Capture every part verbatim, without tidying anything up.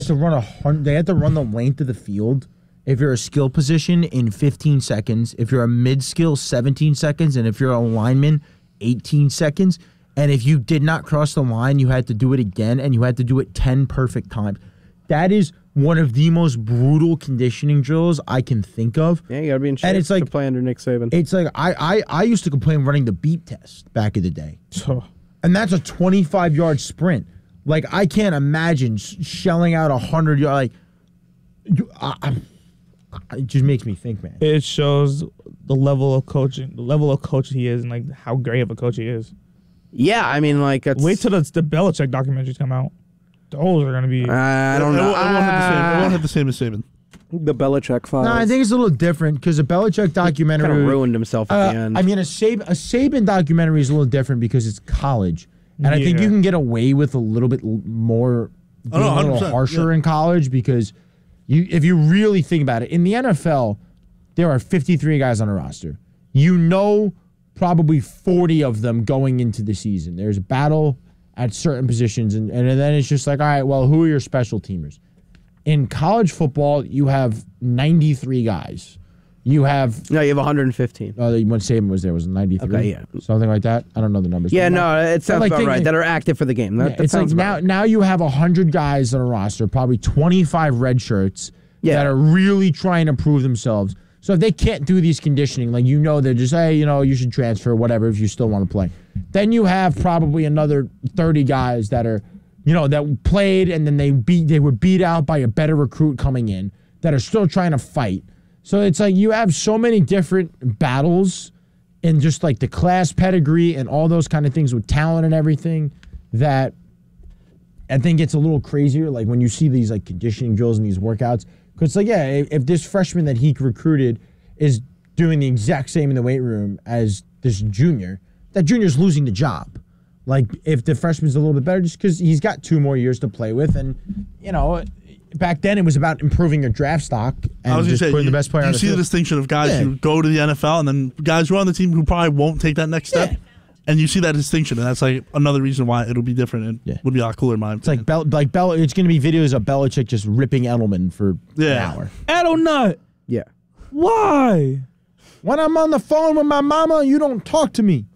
To run a hundred, they had to run the length of the field. If you're a skill position in fifteen seconds, if you're a mid skill, seventeen seconds, and if you're a lineman, eighteen seconds. And if you did not cross the line, you had to do it again, and you had to do it ten perfect times. That is one of the most brutal conditioning drills I can think of. Yeah, you gotta be in shape and it's like, to play under Nick Saban. It's like I, I I used to complain running the beep test back in the day, So, and that's a twenty-five yard sprint. Like I can't imagine shelling out a hundred yard. Like, you, I, I, it just makes me think, man. it shows the level of coaching, the level of coach he is, and like how great of a coach he is. Yeah, I mean, like, it's, Wait till the, the Belichick documentaries come out. Those are gonna be. uh, I don't It know. won't, it won't have the same. It Ah. won't have the same as Saban. The Belichick files. No, I think it's a little different because a Belichick documentary kind of ruined himself at uh, the end. I mean, a Saban, a Saban documentary is a little different because it's college, and I think Yeah. you can get away with a little bit l- more, Oh, being no, a little one hundred percent, harsher yeah. in college because you, if you really think about it, in the N F L, there are fifty-three guys on a roster. You know, probably forty of them going into the season. There's a battle at certain positions, and, and then it's just like, all right, well, who are your special teamers? In college football, you have ninety-three guys. You have, no, you have one hundred fifteen. uh, when Saban was there, was it ninety-three? Okay, yeah. Something like that. I don't know the numbers. Yeah, But no, it sounds like, about think- right. That are active for the game. That, yeah, that it's like sounds now, about right. now you have one hundred guys on a roster, probably twenty-five red shirts Yeah. that are really trying to prove themselves. So if they can't do these conditioning, like you know, they're just, hey, you know, you should transfer, whatever, if you still want to play. Then you have probably another thirty guys that are, you know, that played and then they beat, they were beat out by a better recruit coming in that are still trying to fight. So it's like you have so many different battles and just like the class pedigree and all those kind of things with talent and everything that I think it's a little crazier. Like when you see these like conditioning drills and these workouts, because it's like, yeah, if, if this freshman that he recruited is doing the exact same in the weight room as this junior, that junior's losing the job. Like if the freshman's a little bit better, just because he's got two more years to play with, and you know, back then it was about improving your draft stock and I was just gonna say, putting you, the best player you on the see field. the distinction of guys Yeah. who go to the N F L and then guys who are on the team who probably won't take that next step. Yeah. And you see that distinction, and that's like another reason why it'll be different and Yeah. would be a lot cooler in my It's like opinion. Bel- like Bel- It's going to be videos of Belichick just ripping Edelman for Yeah. an hour. Edelnut. Yeah. Why? When I'm on the phone with my mama, you don't talk to me.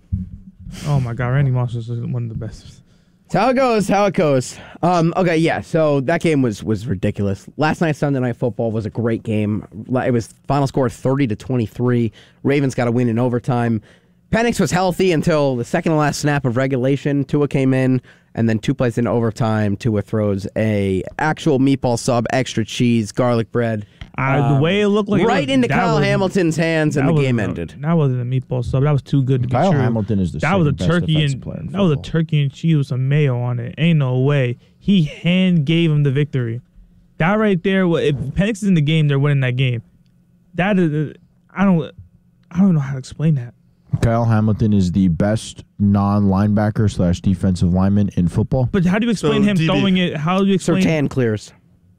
Oh my God, Randy Moss is one of the best. It's how it goes, how it goes. Um, okay, yeah, so that game was was ridiculous. Last night's Sunday Night Football was a great game. It was final score thirty to twenty-three. Ravens got a win in overtime. Penix was healthy until the second to last snap of regulation. Tua came in, and then two plays in overtime, Tua throws a actual meatball sub, extra cheese, garlic bread. Uh, the way it looked like it right was- into that Kyle was- Hamilton's hands, and that the was game a- ended. That wasn't a meatball sub. That was too good to be Kyle true. Hamilton is the That was a second best turkey defensive and player in that was a football. turkey and cheese with some mayo on it. Ain't no way. He hand gave him the victory. That right there. wa- If Penix is in the game, they're winning that game. That is, I don't, I don't know how to explain that. Kyle Hamilton is the best non-linebacker slash defensive lineman in football. But how do you explain So, him D B. throwing it? How do you explain? Sertan clears.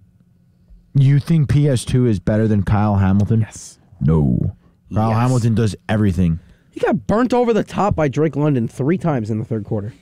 You think P S two is better than Kyle Hamilton? Yes. No. Kyle Yes. Hamilton does everything. He got burnt over the top by Drake London three times in the third quarter.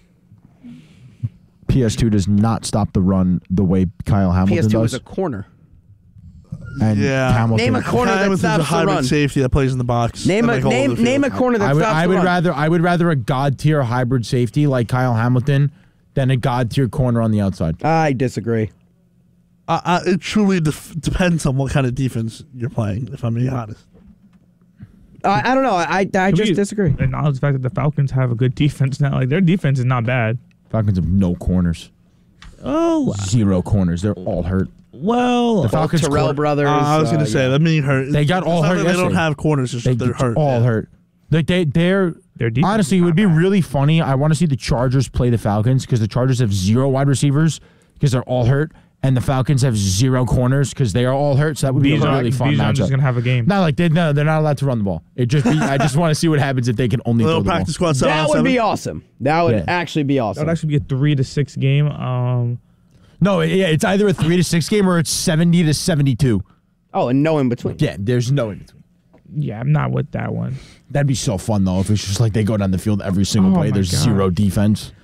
P S two does not stop the run the way Kyle Hamilton P S two does. was a corner. and Yeah. Hamilton. Name a corner that Hamilton's a stops the hybrid run. safety that plays in the box. Name and, a like, all over name the name a field. corner that I would, stops I the would run. rather I would rather a god tier hybrid safety like Kyle Hamilton than a god tier corner on the outside. I disagree. I, I, it truly def- depends on what kind of defense you're playing, if I'm being honest. I I don't know. I I Can just we disagree. Acknowledge the fact that the Falcons have a good defense now. Like their defense is not bad. Falcons have no corners. Oh Zero corners. They're all hurt. well. The Falcons Terrell cor- brothers. Uh, I was going uh, to say, yeah. that mean hurt. They got It's all not hurt that They don't yesterday. have corners, it's They just they're hurt. all yeah. hurt. They, they, they're Their defense honestly, is it not would be bad. really funny. I want to see the Chargers play the Falcons because the Chargers have zero wide receivers because they're all hurt, and the Falcons have zero corners because they are all hurt. So that would be Bijan, a really fun Bijan's just matchup. gonna have a game. Not like they no, they're not allowed to run the ball. It just be, I just want to see what happens if they can only throw Little the ball. practice squad seven That on would seven. be awesome. That would Yeah. actually be That awesome. would actually be a three to six game. Um, No, yeah, it's either a three to six game or it's seventy to seventy-two. oh, and no in between. Yeah, there's no in between. yeah, I'm not with that one. That'd be so fun though if it's just like they go down the field every single Oh play. my There's God. zero defense.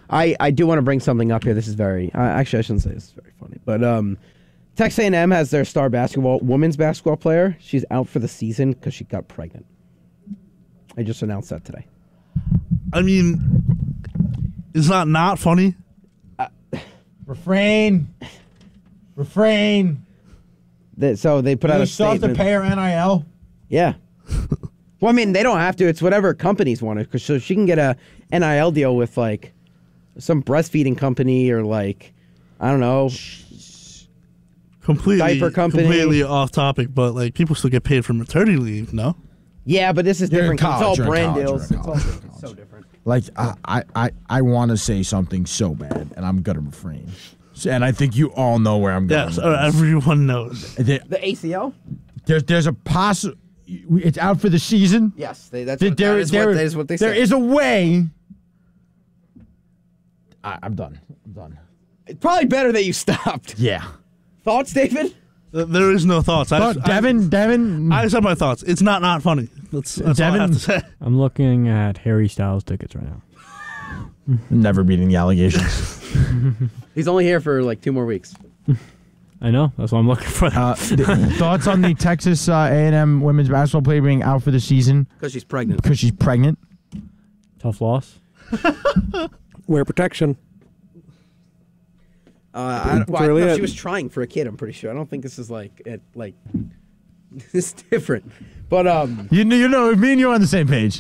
I, I do want to bring something up here. This is very uh, actually I shouldn't say this is very funny, but um, Texas A and M has their star basketball women's basketball player. She's out for the season because she got pregnant. I just announced that today. I mean, it's not not funny. Refrain. Refrain. That, so they put out You a still have to statement. pay her N I L. Yeah. Well, I mean, they don't have to. It's whatever companies want it, because so she can get a N I L deal with like some breastfeeding company or like I don't know. Completely, Diaper company. completely off topic, but like people still get paid for maternity leave. No, Yeah, but this is You're in different. 'cause college, it's all you're in brand college, deals. you're in It's all college, you're in it's so different. Like I, I, I, I want to say something so bad, and I'm gonna refrain. So- And I think you all know where I'm going. yes, with uh, this. everyone knows. There- The A C L? There's there's a possible. It's out for the season. Yes, they, that's There, what, there, that is there- what, that is what they there say. is a way. I, I'm done. I'm done. It's probably better that you stopped. Yeah. Thoughts, David? Uh, There is no thoughts. I, But I- Devin, Devin, I, said my thoughts. It's not not funny. That's, that's all I have Devin- to say. I'm looking at Harry Styles tickets right now. never beating the allegations. He's only here for like two more weeks. I know. That's what I'm looking for. Uh, th- thoughts on the Texas uh, A and M women's basketball player being out for the season Because she's pregnant. because she's pregnant? Tough loss. Wear protection. Uh, I, don't- well, I, really no, it. she was trying for a kid, I'm pretty sure. I don't think this is like, it, like, it's different. But, um, You know, you know, me and you are on the same page,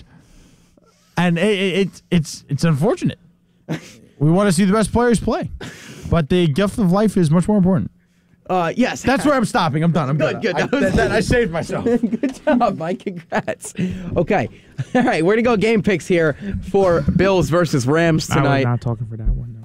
and it, it, it's it's it's unfortunate. We want to see the best players play, but the gift of life is much more important. uh, yes. That's where I'm stopping. I'm done. I'm Good, done. good. I, That was- that- that- I saved myself. Good job, Mike. Congrats. Okay. All right, we're going to go game picks here for Bills versus Rams I was tonight. not talking for that one.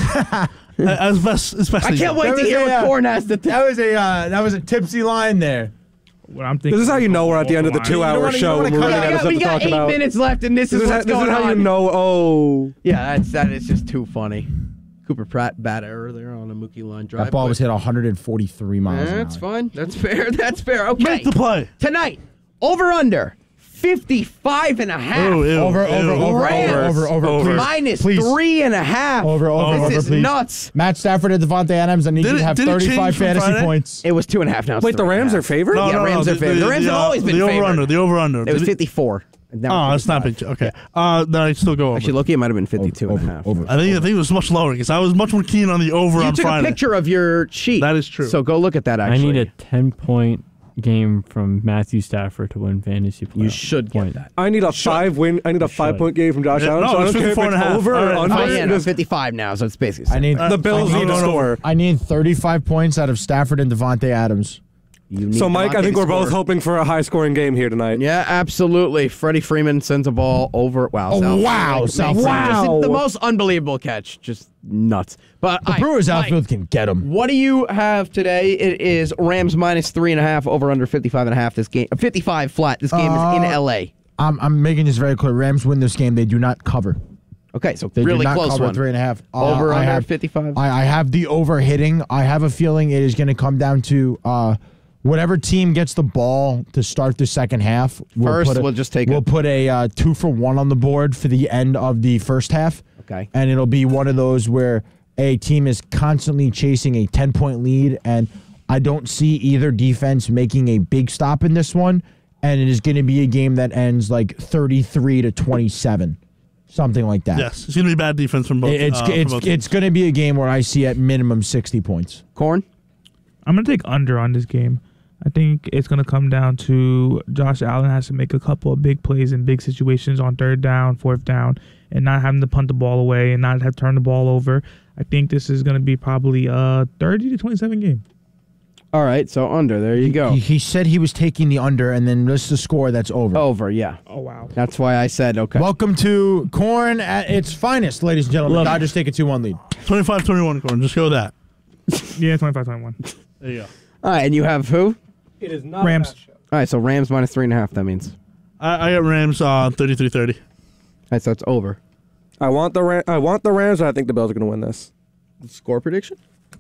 No. As best, especially. I can't wait That to was hear a, what uh, Corn has to think. That was a uh, that was a tipsy line there. What I'm thinking. This is how you know we're at the end of the Line. You don't two-hour wanna- you show don't when wanna we're cut running it out out. of stuff we to got talk eight about. minutes left, and this, This is is, what's how, this going is how on. you know. Oh, Yeah, that's that is just too funny. Cooper Pratt bad error there on a Mookie line drive. That ball but- was hit one hundred forty-three miles an That's hour. fine. That's fair. That's fair. Okay. Make the play. Tonight, over under fifty-five and a half. Ew, ew, Over, ew. over, over, Rams. over, over, over, please. Minus please. three and a half. Over, over, this over, is please. nuts. Matt Stafford and Devontae Adams. I need Did you it- to have did it change thirty-five from fantasy Friday? points. It was two and a half now. it's wait, the three and a Rams half. are favored? No, Yeah, no, Rams no, are the- favored. The the- Rams the, have uh, always been the over favored. under. The over under. It was fifty-four. And now Oh, it's that's not fifty-five. big. Okay. Uh, then I still go over. Actually, Loki, it might have been fifty-two over, and a half. over. I think I think it was much lower because I was much more keen on the over You on took Friday. a picture of your sheet. That is true. So go look at that, I actually. need a ten-point game from Matthew Stafford to win fantasy points. You should get point. that. I need a five win. I need a five point game from Josh Yeah, Allen. no, so I it's don't care if fifty-four and it's a half. over All or right, under. Oh, fine, yeah, It no, is- fifty-five now, so it's basically I need Uh, the Bills I need to need- score. I need thirty-five points out of Stafford and Devontae Adams. You need So, Mike, I Devontae think to we're both score. hoping for a high scoring game here tonight. Yeah, absolutely. Freddie Freeman sends a ball over. Wow. Oh, South wow, Florida. South Makes- Florida. just Wow. The most unbelievable catch. Just nuts. But The all right, Brewers Mike, outfield can get him. what do you have today? It is Rams minus three and a half, over under fifty-five and a half. This game, fifty-five flat. This game is in Uh, L A. I'm, I'm making this very clear. Rams win this game. They do not cover. Okay, so They really do not close cover one. three and a half. Uh, Over I under have, fifty-five. I, I have the over hitting. I have a feeling it is going to come down to uh, whatever team gets the ball to start the second half. We'll First, put a, we'll just take We'll it. put a uh, two for one on the board for the end of the first half. Okay. And it'll be one of those where a team is constantly chasing a ten-point lead, and I don't see either defense making a big stop in this one, and it is going to be a game that ends like thirty-three to twenty-seven, something like that. Yes, it's gonna be bad defense from both. It- It's uh, from it's both it's teams. going to be a game where I see at minimum sixty points. Corn. I'm gonna take under on this game. I think it's gonna come down to Josh Allen has to make a couple of big plays in big situations on third down, fourth down, and not having to punt the ball away and not have to turn the ball over. I think this is gonna be probably a thirty to twenty-seven game. All right, so under. There you go. He, he said he was taking the under, and then this is the score that's over. Over, yeah. Oh wow. That's why I said okay. Welcome to Corn at its finest, ladies and gentlemen. Love it. Dodgers take a two one lead. twenty-five twenty-one, Corn. Just go with that. Yeah, twenty-five twenty-one. There you go. All right, and you have who? It is not Rams. a bad show. All right, so Rams minus three and a half. That means. I, I got Rams uh, thirty-three thirty. All right, so it's over. I want the Ram- I want the Rams. And I think the Bills are going to win this. Score prediction?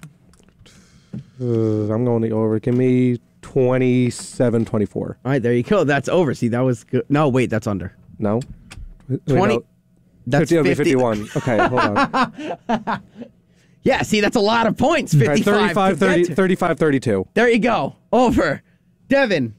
Uh, I'm going the over. Give me twenty-seven twenty-four. All right, there you go. That's over. See, that was good. No, wait, that's under. No. Wait, twenty. no. That's fifty, that'd be fifty. fifty-one. Okay, hold on. Yeah, see, that's a lot of points. All right, fifty-five. thirty-five, to get thirty, to. thirty-five, thirty-two. There you go. Over. Devin.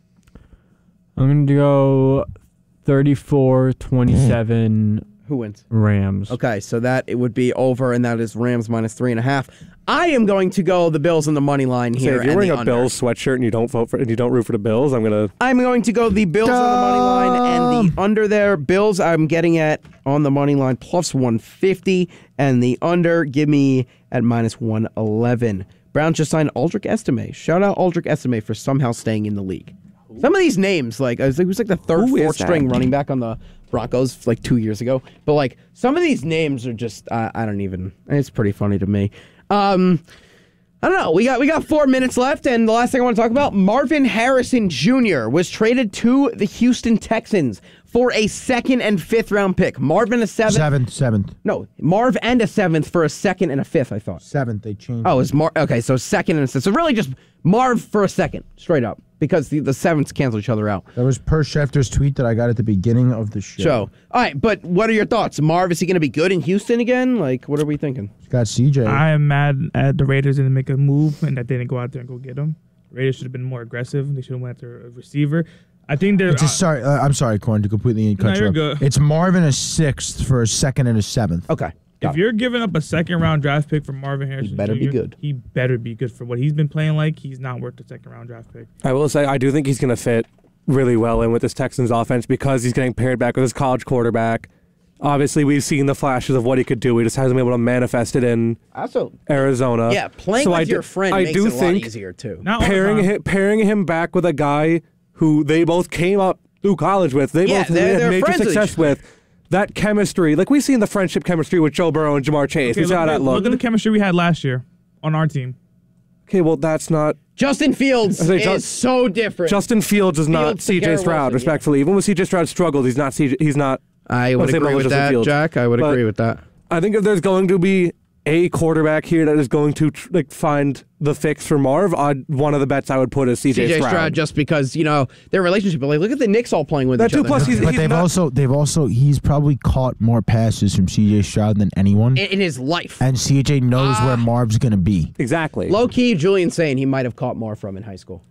I'm going to go thirty-four twenty-seven Who wins? Rams. Okay, so that it would be over, and that is Rams minus three and a half. I am going to go the Bills on the money line So here. if you're and wearing the a under. Bills sweatshirt and you don't vote for and you don't root for the Bills, I'm gonna. I'm going to go the Bills on the money line and the under there. Bills, I'm getting at on the money line plus one fifty, and the under, give me at minus one eleven. Browns just signed Aldrich Estime. Shout out Aldrich Estime for somehow staying in the league. Some of these names, like, I was like, it was like the third, Who is fourth that? string running back on the Broncos like two years ago. But like, some of these names are just, I, I don't even. It's pretty funny to me. Um, I don't know. We got we got four minutes left, and the last thing I want to talk about: Marvin Harrison Junior was traded to the Houston Texans for a second and fifth round pick. Marvin a seventh. Seventh, seventh, No, Marv and a seventh for a second and a fifth. I thought. seventh. They changed. Oh, it's Mar. Okay, so second and a fifth. So really, just Marv for a second, straight up, because the the sevenths cancel each other out. That was per Schefter's tweet that I got at the beginning of the show. So, all right, but what are your thoughts? Marv, is he going to be good in Houston again? Like, what are we thinking? He's got C J. I am mad at the Raiders didn't make a move and that they didn't go out there and go get him. Raiders should have been more aggressive. They should have went after a receiver. I think they're. It's a, sorry, uh, I'm sorry, Corn, to completely cut No, you you're off. good. It's Marvin a sixth for a second and a seventh. Okay. If you're giving up a second round draft pick for Marvin Harrison, better be Junior, good. He better be good for what he's been playing like. He's not worth the second round draft pick. I will say I do think he's gonna fit really well in with this Texans offense because he's getting paired back with his college quarterback. Obviously, we've seen the flashes of what he could do. He just hasn't been able to manifest it in Also, Arizona. yeah, playing So with I do- your friend I makes do it a lot think easier too. Not all the pairing time. him, pairing him back with a guy who they both came up through college with. They Yeah, both they're- had they're major friends with success each with. That chemistry, like we've seen the friendship chemistry with Joe Burrow and Jamar Chase. Okay, we see look, how that at, looked. look at the chemistry we had last year on our team. Okay, well that's not. Justin Fields I say is Ju- so different. Justin Fields is not Fields to C J Garrett Stroud. Wilson, yeah. Respectfully, even when C J Stroud struggled, he's not C J. He's not. I would Let's say agree Mahomes with Justin that, Fields. Jack. I would But- agree with that. I think if there's going to be a quarterback here that is going to tr- like find the fix for Marv, I'd, one of the bets I would put is C J, C J Stroud. Stroud, just because you know their relationship. But like, look at the Knicks all playing with That each too, other. plus he's- But they've not- also they've also he's probably caught more passes from C J Stroud than anyone, in, in his life. and C J knows Ah. where Marv's gonna be. Exactly. Low key, Julian saying he might have caught more from in high school.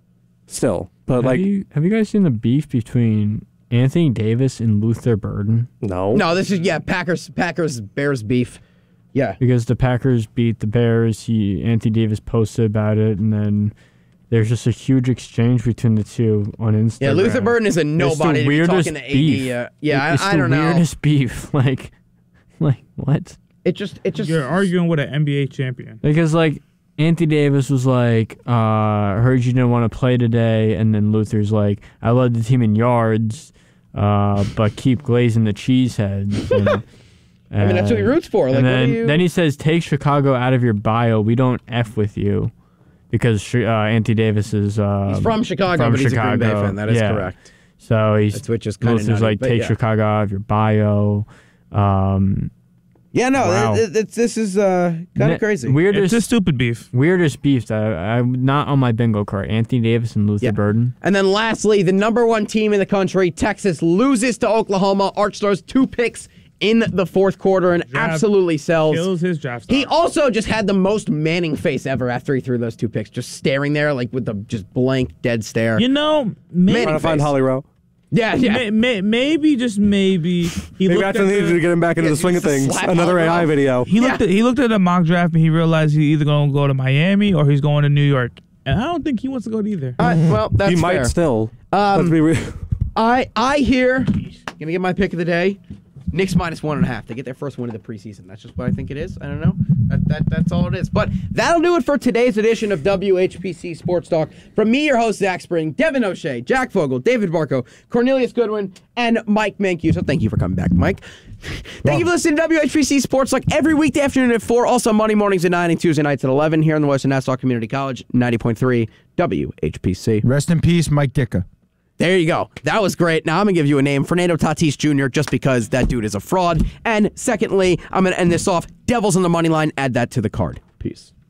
Still, but Have like you have you guys seen the beef between Anthony Davis and Luther Burden? no. No, this is yeah, Packers, Packers, Bears beef. Yeah, Because the Packers beat the Bears. He Anthony Davis posted about it, and then there's just a huge exchange between the two on Instagram. yeah. Luther Burden is a It's the nobody to be weirdest talking to A beef. D. Uh, yeah, it's I, I the don't know. weirdest beef. Like, like what? It just, it just. You're arguing with an N B A champion. Because like Anthony Davis was like, uh, I heard you didn't want to play today, and then Luther's like, I led the team in yards, uh, but keep glazing the cheese heads. And, I mean, that's what he roots for. Like, and what then, do you? then he says, take Chicago out of your bio. We don't F with you. Because uh, Anthony Davis is uh, He's from Chicago, from but he's a Green Bay Chicago. fan. That is Yeah. correct. So he's That's which is kind of Luther's like, take yeah. Chicago out of your bio. Um, Yeah, no, Wow. th- th- this is uh, kind ne- of crazy. Weirdest, It's a stupid beef. weirdest beef that I, I'm not on my bingo card. Anthony Davis and Luther Yeah. Burden. And then lastly, the number one team in the country, Texas, loses to Oklahoma. Arch throws two picks in the fourth quarter and Draft absolutely sells. Kills his draft stock. He also just had the most Manning face ever after he threw those two picks, just staring there like with the just blank, dead stare. You know, maybe, Manning Trying to find face. Holly Rowe. yeah, yeah. may, may, maybe just maybe he Maybe looked after at they the, needed to get him back into Yeah, the swing of just things. slap Another Holly A I Rowe. video. He looked Yeah. at he looked at the mock draft and he realized he's either going to go to Miami or he's going to New York. And I don't think he wants to go to either. All right, well, that's he might fair. still. Um, Let's be real. I I hear gonna get my pick of the day. Knicks minus one and a half. They get their first win of the preseason. That's just what I think it is. I don't know. That, that that's all it is. But that'll do it for today's edition of W H P C Sports Talk. From me, your host Zach Spring, Devin O'Shea, Jack Fogel, David Barco, Cornelius Goodwin, and Mike Mancuso. Thank you for coming back, Mike. Thank you for listening to W H P C Sports Talk every weekday afternoon at four. Also Monday mornings at nine and Tuesday nights at eleven here on the Western Nassau Community College ninety point three W H P C. Rest in peace, Mike Ditka. There you go. That was great. Now I'm going to give you a name, Fernando Tatis Junior, just because that dude is a fraud. And secondly, I'm going to end this off. Devils on the money line. Add that to the card. Peace.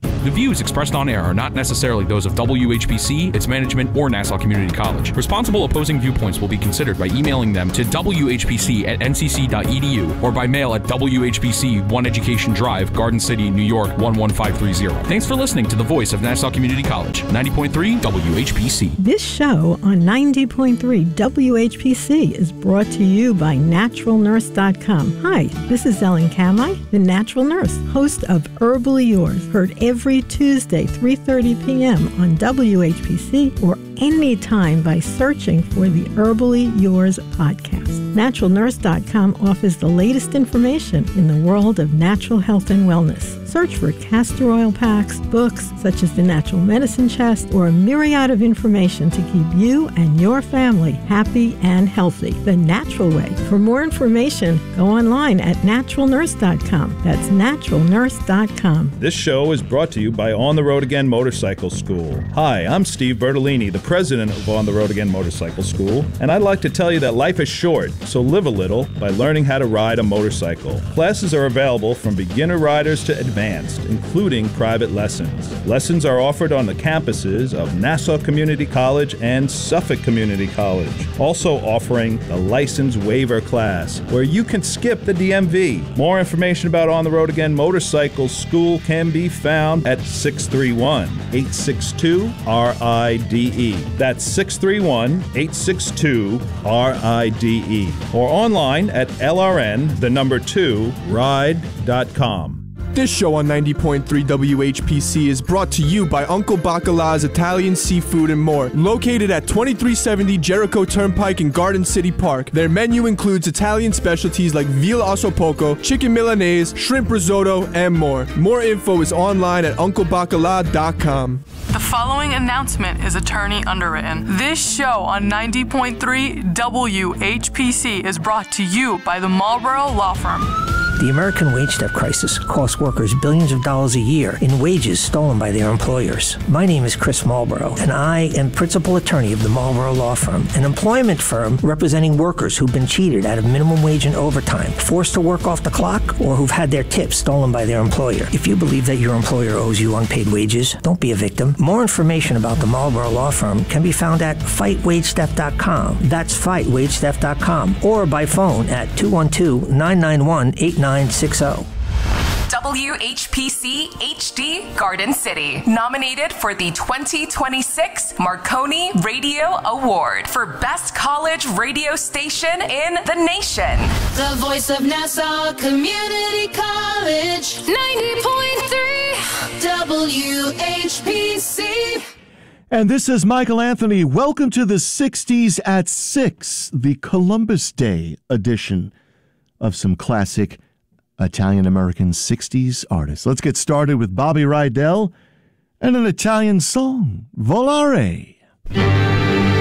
The views expressed on air are not necessarily those of W H P C, its management, or Nassau Community College. Responsible opposing viewpoints will be considered by emailing them to W H P C at N C C dot E D U or by mail at W H P C One Education Drive, Garden City, New York one one five three zero. Thanks for listening to the voice of Nassau Community College, ninety point three W H P C. This show on ninety point three W H P C is brought to you by natural nurse dot com. Hi, this is Ellen Kamai, the Natural Nurse, host of Herbally Yours, heard every Tuesday, three thirty p.m. on W H P C or anytime by searching for the Herbally Yours podcast. natural nurse dot com offers the latest information in the world of natural health and wellness. Search for castor oil packs, books such as the Natural Medicine Chest, or a myriad of information to keep you and your family happy and healthy the natural way. For more information, go online at natural nurse dot com. That's natural nurse dot com. This show is brought to you by On the Road Again Motorcycle School. Hi, I'm Steve Bertolini, the president of On the Road Again Motorcycle School, and I'd like to tell you that life is short, so live a little by learning how to ride a motorcycle. Classes are available from beginner riders to advanced, including private lessons. Lessons are offered on the campuses of Nassau Community College and Suffolk Community College, also offering the license waiver class, where you can skip the D M V. More information about On the Road Again Motorcycle School can be found at six three one, eight six two, R I D E. That's six three one, eight six two, R I D E. Or online at L R N, the number two, ride dot com. This show on ninety point three W H P C is brought to you by Uncle Bacala's Italian Seafood and More, located at twenty-three seventy Jericho Turnpike in Garden City Park. Their menu includes Italian specialties like veal ossobuco, chicken milanese, shrimp risotto, and more. More info is online at uncle bacala dot com. The following announcement is attorney underwritten. This show on ninety point three W H P C is brought to you by the Marlboro Law Firm. The American wage theft crisis costs workers billions of dollars a year in wages stolen by their employers. My name is Chris Marlboro, and I am principal attorney of the Marlboro Law Firm, an employment firm representing workers who've been cheated out of minimum wage and overtime, forced to work off the clock, or who've had their tips stolen by their employer. If you believe that your employer owes you unpaid wages, don't be a victim. More information about the Marlboro Law Firm can be found at fight wage theft dot com. That's fight wage theft dot com, or by phone at two one two, nine nine one, eight nine six zero. W H P C H D Garden City, nominated for the twenty twenty-six Marconi Radio Award for Best College Radio Station in the nation. The voice of Nassau Community College, ninety point three W H P C. And this is Michael Anthony. Welcome to the sixties at six, the Columbus Day edition of some classic Italian-American sixties artists. Let's get started with Bobby Rydell and an Italian song, Volare.